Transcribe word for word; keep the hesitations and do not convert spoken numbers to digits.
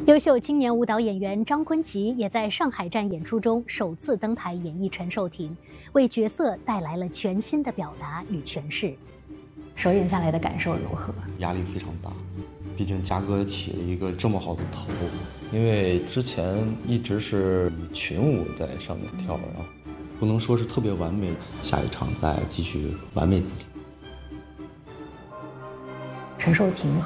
优秀青年舞蹈演员张坤奇也在上海站演出中首次登台演绎陈寿婷，为角色带来了全新的表达与诠释。首演下来的感受如何？ 压力非常大，毕竟嘉哥起了一个这么好的头， 因为之前一直是以群舞在上面跳，然后不能说是特别完美，下一场再继续完美自己。 陈寿婷